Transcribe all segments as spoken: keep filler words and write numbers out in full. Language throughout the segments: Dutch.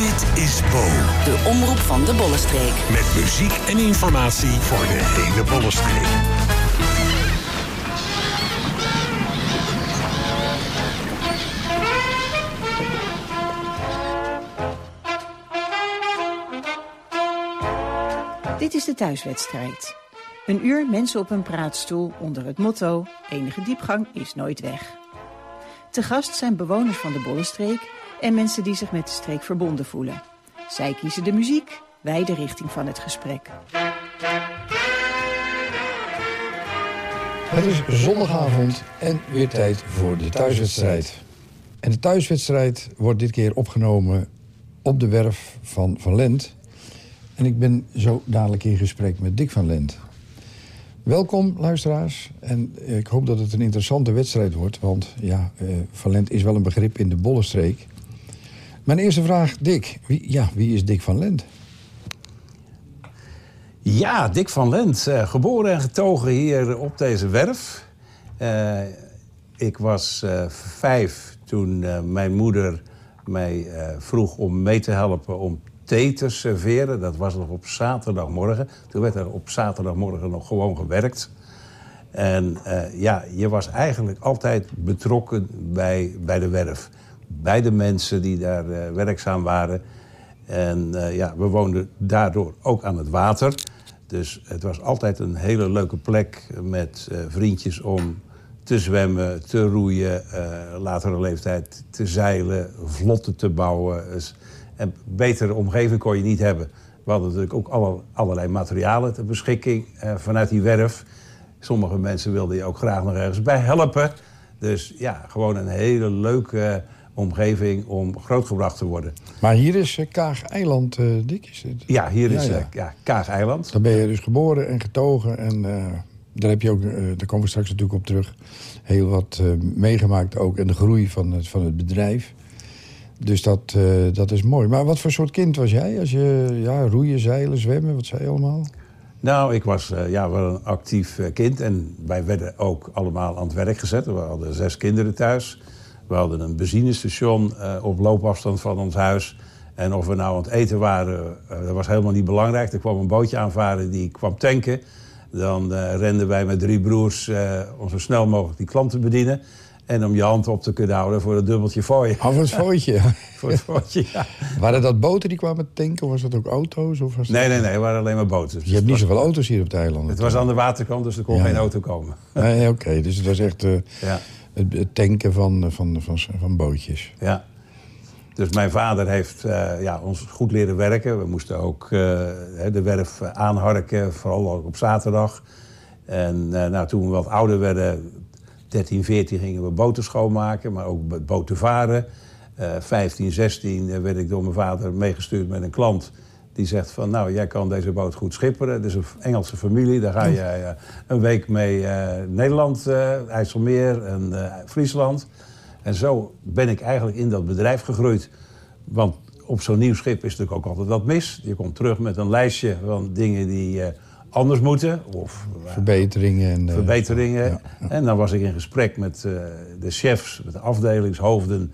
Dit is Bo. De omroep van de Bollenstreek. Met muziek en informatie voor de hele Bollenstreek. Dit is de thuiswedstrijd. Een uur mensen op een praatstoel onder het motto: enige diepgang is nooit weg. Te gast zijn bewoners van de Bollenstreek en mensen die zich met de streek verbonden voelen. Zij kiezen de muziek, wij de richting van het gesprek. Het is zondagavond en weer tijd voor de thuiswedstrijd. En de thuiswedstrijd wordt dit keer opgenomen op de werf van Van Lent. En ik ben zo dadelijk in gesprek met Dick van Lent. Welkom, luisteraars. En ik hoop dat het een interessante wedstrijd wordt. Want ja, uh, Van Lent is wel een begrip in de Bollenstreek. Mijn eerste vraag, Dick. Wie, ja, wie is Dick van Lent? Ja, Dick van Lent. Uh, geboren en getogen hier op deze werf. Uh, ik was uh, vijf toen uh, mijn moeder mij uh, vroeg om mee te helpen om thee te serveren. Dat was nog op zaterdagmorgen. Toen werd er op zaterdagmorgen nog gewoon gewerkt. En uh, ja, je was eigenlijk altijd betrokken bij, bij de werf. Bij de mensen die daar uh, werkzaam waren. En uh, ja, we woonden daardoor ook aan het water. Dus het was altijd een hele leuke plek met uh, vriendjes om te zwemmen, te roeien, uh, latere leeftijd te zeilen, vlotten te bouwen. Dus een betere omgeving kon je niet hebben. We hadden natuurlijk ook alle, allerlei materialen ter beschikking uh, vanuit die werf. Sommige mensen wilden je ook graag nog ergens bij helpen. Dus ja, gewoon een hele leuke omgeving om grootgebracht te worden. Maar hier is uh, Kaag-eiland, uh, Dick, is het? Ja, hier is ja, ja. Uh, ja, Kaag-eiland. Daar ben je dus geboren en getogen. En uh, daar heb je ook, uh, daar komen we straks natuurlijk op terug, heel wat uh, meegemaakt ook. En de groei van het, van het bedrijf. Dus dat, uh, dat is mooi. Maar wat voor soort kind was jij? Als je ja, roeien, zeilen, zwemmen, wat zei je allemaal? Nou, ik was uh, ja, wel een actief uh, kind. En wij werden ook allemaal aan het werk gezet. We hadden zes kinderen thuis. We hadden een benzinestation uh, op loopafstand van ons huis. En of we nou aan het eten waren, uh, dat was helemaal niet belangrijk. Er kwam een bootje aanvaren, die kwam tanken. Dan uh, renden wij met drie broers uh, om zo snel mogelijk die klanten bedienen. En om je hand op te kunnen houden voor het dubbeltje fooi. Oh, voor het fooitje. Voor het fooitje, ja. Waren dat boten die kwamen tanken of was dat ook auto's? Of was dat... Nee, nee, nee, het waren alleen maar boten. Dus je hebt niet was... zoveel auto's hier op het eiland. Het was aan de waterkant, dus er kon ja. geen auto komen. Nee, oké. Okay. Dus het was echt uh, ja. het, het tanken van, van, van, van bootjes. Ja. Dus mijn vader heeft uh, ja, ons goed leren werken. We moesten ook uh, de werf aanharken, vooral ook op zaterdag. En uh, nou, toen we wat ouder werden, dertien, veertien gingen we boten schoonmaken, maar ook boten varen. Uh, vijftien, zestien werd ik door mijn vader meegestuurd met een klant. Die zegt van, nou, jij kan deze boot goed schipperen. Het is een Engelse familie, daar ga je uh, een week mee uh, Nederland, uh, IJsselmeer en uh, Friesland. En zo ben ik eigenlijk in dat bedrijf gegroeid. Want op zo'n nieuw schip is natuurlijk ook altijd wat mis. Je komt terug met een lijstje van dingen die uh, anders moeten. Of uh, verbeteringen. En, uh, verbeteringen. Ja, ja. En dan was ik in gesprek met uh, de chefs, met de afdelingshoofden,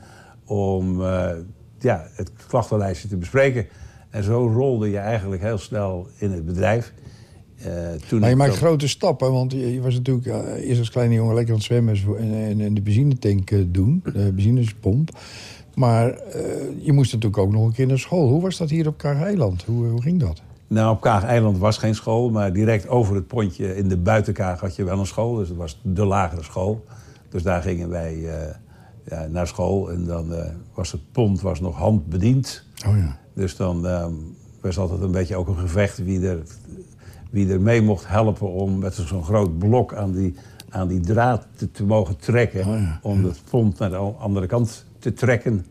om uh, ja, het klachtenlijstje te bespreken. En zo rolde je eigenlijk heel snel in het bedrijf. Uh, toen maar je maakt dat... grote stappen, want je, je was natuurlijk uh, eerst als kleine jongen lekker aan het zwemmen en, en, en de benzinetank uh, doen, de benzinepomp. Maar uh, je moest natuurlijk ook nog een keer naar school. Hoe was dat hier op Kaag-eiland? Hoe, hoe ging dat? Nou, op Kaag-eiland was geen school, maar direct over het pontje in de buitenkaag had je wel een school. Dus dat was de lagere school. Dus daar gingen wij uh, ja, naar school en dan uh, was het pont was nog handbediend. Oh ja. Dus dan uh, was altijd een beetje ook een gevecht wie er, wie er mee mocht helpen om met zo'n groot blok aan die, aan die draad te, te mogen trekken. Oh ja, om ja. het pont naar de andere kant te trekken.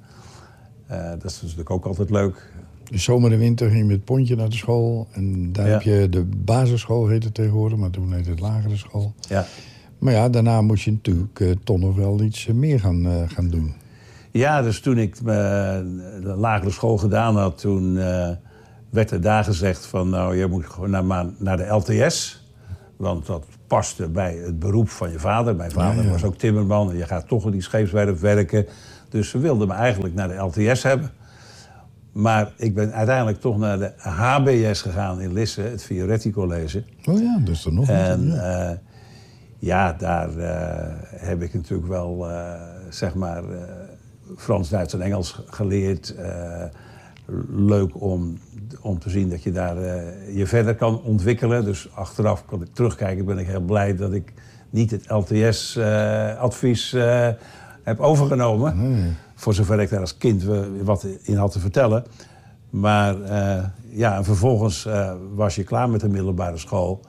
Uh, dat is natuurlijk ook altijd leuk. Dus zomer en winter ging je met het pontje naar de school. En daar ja. heb je de basisschool, heette het tegenwoordig, maar toen heette het lagere school. Ja. Maar ja, daarna moest je natuurlijk uh, toch nog wel iets meer gaan, uh, gaan doen. Ja, dus toen ik uh, de lagere school gedaan had, toen uh, werd er daar gezegd van, nou, je moet gewoon naar, naar de L T S. Want dat paste bij het beroep van je vader. Mijn vader ja, ja. was ook timmerman en je gaat toch in die scheepswerf werken. Dus ze wilden me eigenlijk naar de L T S hebben. Maar ik ben uiteindelijk toch naar de H B S gegaan in Lisse, het Fioretti College. Oh ja, dus er nog En niet. Ja. uh, ja, daar uh, heb ik natuurlijk wel, uh, zeg maar, uh, Frans, Duits en Engels geleerd. Uh, leuk om, om te zien dat je daar uh, je verder kan ontwikkelen. Dus achteraf kan ik terugkijken, ben ik heel blij dat ik niet het L T S-advies uh, uh, heb overgenomen. Nee. Voor zover ik daar als kind wat in had te vertellen. Maar uh, ja, en vervolgens uh, was je klaar met de middelbare school.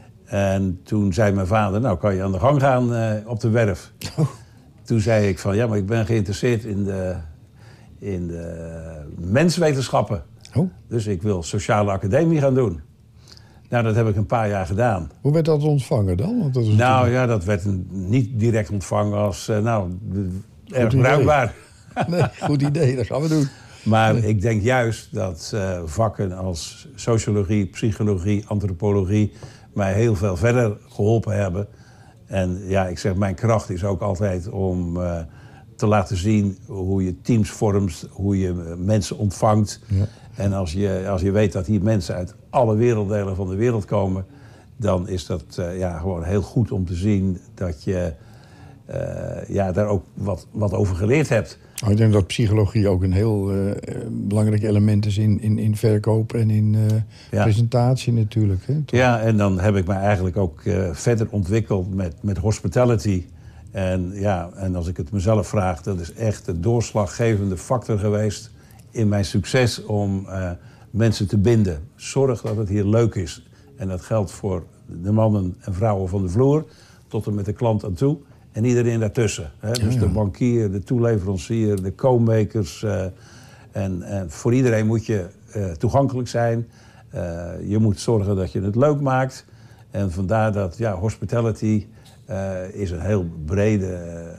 En toen zei mijn vader, nou kan je aan de gang gaan uh, op de werf. Oh. Toen zei ik van, ja, maar ik ben geïnteresseerd in de, in de menswetenschappen. Oh. Dus ik wil sociale academie gaan doen. Nou, dat heb ik een paar jaar gedaan. Hoe werd dat ontvangen dan? Want dat is nou natuurlijk... ja, dat werd een, niet direct ontvangen als, uh, nou, erg idee. bruikbaar. Nee, goed idee, dat gaan we doen. Maar ik denk juist dat uh, vakken als sociologie, psychologie, antropologie mij heel veel verder geholpen hebben. En ja, ik zeg, mijn kracht is ook altijd om uh, te laten zien hoe je teams vormt, hoe je mensen ontvangt. Ja. En als je, als je weet dat hier mensen uit alle werelddelen van de wereld komen, dan is dat uh, ja, gewoon heel goed om te zien dat je uh, ja, daar ook wat, wat over geleerd hebt. Ik denk dat psychologie ook een heel uh, belangrijk element is in, in, in verkoop en in uh, ja. presentatie natuurlijk. Hè, toch? Ja, en dan heb ik me eigenlijk ook uh, verder ontwikkeld met, met hospitality. En, ja, en als ik het mezelf vraag, dat is echt de doorslaggevende factor geweest in mijn succes om uh, mensen te binden. Zorg dat het hier leuk is. En dat geldt voor de mannen en vrouwen van de vloer, tot en met de klant aan toe. En iedereen daartussen. Hè? Dus ja, ja. de bankier, de toeleverancier, de co-makers. Uh, en, en voor iedereen moet je uh, toegankelijk zijn. Uh, je moet zorgen dat je het leuk maakt. En vandaar dat ja, hospitality uh, is een heel brede,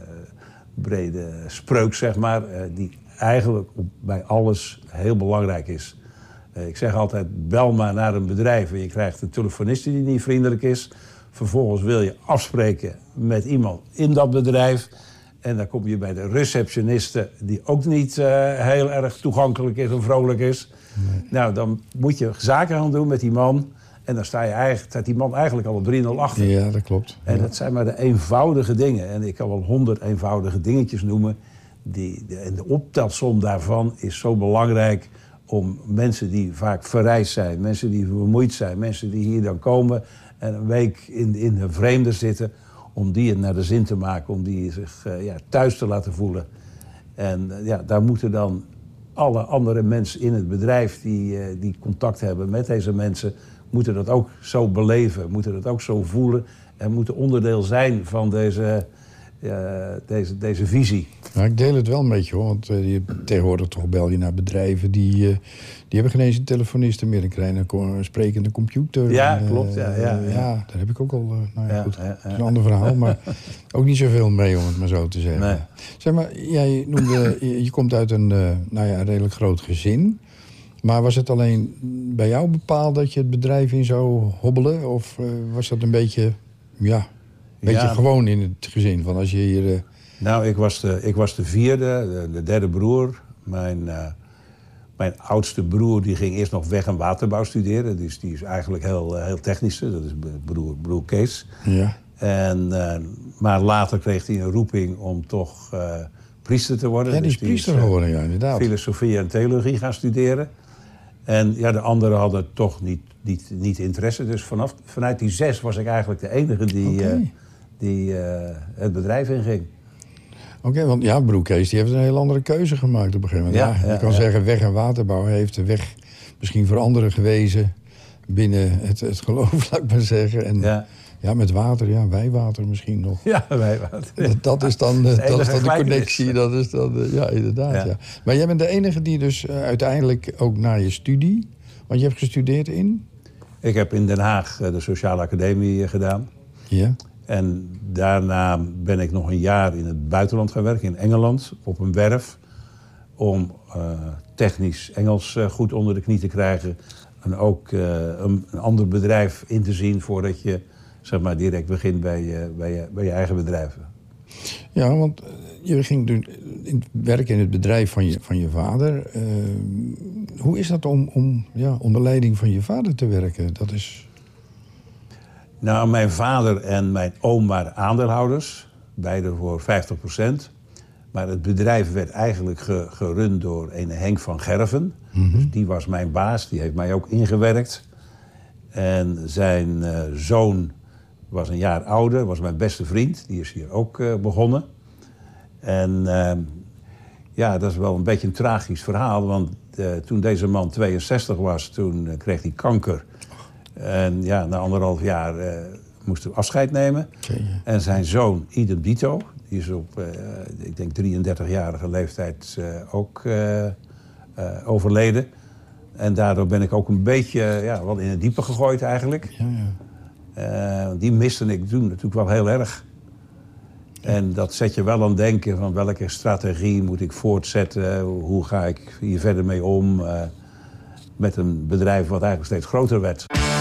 brede spreuk, zeg maar. Uh, die eigenlijk op, bij alles heel belangrijk is. Uh, ik zeg altijd, bel maar naar een bedrijf en je krijgt een telefoniste die niet vriendelijk is. Vervolgens wil je afspreken met iemand in dat bedrijf. En dan kom je bij de receptioniste die ook niet uh, heel erg toegankelijk is en vrolijk is. Nee. Nou, dan moet je zaken gaan doen met die man. En dan sta je eigenlijk, staat die man eigenlijk al op drie nul achter. Ja, dat klopt. En ja. dat zijn maar de eenvoudige dingen. En ik kan wel honderd eenvoudige dingetjes noemen. Die, de, en de optelsom daarvan is zo belangrijk om mensen die vaak verreisd zijn, mensen die vermoeid zijn, mensen die hier dan komen en een week in, in een vreemde zitten, om die het naar de zin te maken, om die zich uh, ja, thuis te laten voelen. En uh, ja, daar moeten dan alle andere mensen in het bedrijf die, uh, die contact hebben met deze mensen, moeten dat ook zo beleven, moeten dat ook zo voelen en moeten onderdeel zijn van deze, uh, deze, deze visie. Nou, ik deel het wel een beetje hoor, want uh, je, tegenwoordig toch bel je naar bedrijven die, uh, die hebben geen eens een telefoniste meer. Dan krijg je een, een sprekende computer. Ja, en, uh, klopt. Ja, ja, ja. ja, daar heb ik ook al, uh, nou ja, ja, goed, ja, ja. dat is een ander verhaal, maar ook niet zoveel mee om het maar zo te zeggen. Nee. Zeg maar, jij noemde, je, je komt uit een, uh, nou ja, een redelijk groot gezin. Maar was het alleen bij jou bepaald dat je het bedrijf in zou hobbelen? Of uh, was dat een beetje, ja, een beetje Ja. gewoon in het gezin? Van als je hier... Uh... Nou, ik was de, ik was de vierde, de, de derde broer. Mijn, uh, mijn oudste broer die ging eerst nog weg en waterbouw studeren. Dus die is eigenlijk heel, uh, heel technisch. Dat is broer, broer Kees. Ja. En, uh, maar later kreeg hij een roeping om toch uh, priester te worden. Ja, die is dus priester die is, uh, geworden, ja, inderdaad. Filosofie en theologie gaan studeren. En ja, de anderen hadden toch niet, niet, niet interesse. Dus vanaf, vanuit die zes was ik eigenlijk de enige die, Okay. uh, die uh, het bedrijf inging. Oké, okay, want ja, broer Kees die heeft een heel andere keuze gemaakt op een gegeven moment. Ja, Ja, je ja, kan ja. zeggen, weg- en waterbouw heeft de weg misschien voor anderen gewezen binnen het, het geloof, laat ik maar zeggen. En ja. Ja, met water, ja, wijwater misschien nog. ja wij wat. Dat, dat is dan, Dat uh, is de dat is dan de enige connectie. Dat is dan, uh, ja, inderdaad. Ja. Ja. Ja. Maar jij bent de enige die dus uh, uiteindelijk ook naar je studie... Want je hebt gestudeerd in? Ik heb in Den Haag uh, de Sociale Academie uh, gedaan. Ja. En daarna ben ik nog een jaar in het buitenland gaan werken, in Engeland, op een werf. Om uh, technisch Engels uh, goed onder de knie te krijgen. En ook uh, een, een ander bedrijf in te zien voordat je zeg maar, direct begint bij, uh, bij, je, bij je eigen bedrijf. Ja, want je ging doen, in, werken in het bedrijf van je, van je vader. Uh, hoe is dat om, om ja, onder leiding van je vader te werken? Dat is... Nou, mijn vader en mijn oom waren aandeelhouders. Beide voor vijftig procent. Maar het bedrijf werd eigenlijk ge, gerund door een Henk van Gerven. Mm-hmm. Dus die was mijn baas, die heeft mij ook ingewerkt. En zijn uh, zoon was een jaar ouder, was mijn beste vriend. Die is hier ook uh, begonnen. En uh, ja, dat is wel een beetje een tragisch verhaal. Want uh, toen deze man tweeënzestig was, toen uh, kreeg hij kanker. En ja, na anderhalf jaar uh, moesten we afscheid nemen. Okay. En zijn zoon, idem dito, die is op, uh, ik denk, drieëndertigjarige leeftijd uh, ook uh, uh, overleden. En daardoor ben ik ook een beetje uh, ja, wel in het diepe gegooid eigenlijk. Ja, ja. Uh, die miste ik toen natuurlijk wel heel erg. En dat zet je wel aan denken van welke strategie moet ik voortzetten. Hoe ga ik hier verder mee om uh, met een bedrijf wat eigenlijk steeds groter werd.